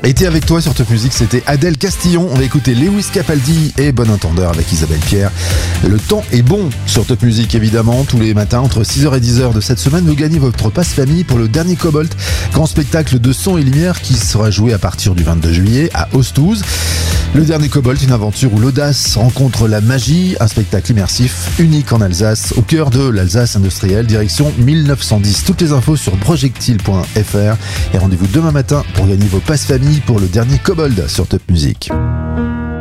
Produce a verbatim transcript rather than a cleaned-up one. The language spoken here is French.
Été avec toi sur Top Music, c'était Adèle Castillon. On va écouter Lewis Capaldi et Bon Entendeur avec Isabelle Pierre. Le temps est bon sur Top Music, évidemment. Tous les matins, entre six heures et dix heures de cette semaine, vous gagnez votre passe famille pour le dernier Cobalt, grand spectacle de son et lumière qui sera joué à partir du vingt-deux juillet à Ostouze. Le dernier Cobalt, une aventure où l'audace rencontre la magie, un spectacle immersif, unique en Alsace, au cœur de l'Alsace industrielle, direction mille neuf cent dix. Toutes les infos sur projectile point f r et rendez-vous demain matin pour gagner vos passes famille pour le dernier Kobold sur Top Music.